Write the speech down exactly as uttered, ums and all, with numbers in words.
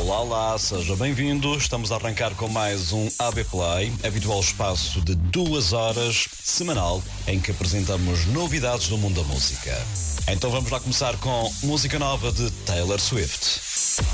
Olá, olá, seja bem-vindo. Estamos a arrancar com mais um A B Play, habitual espaço de duas horas, semanal, em que apresentamos novidades do mundo da música. Então vamos lá começar com música nova de Taylor Swift.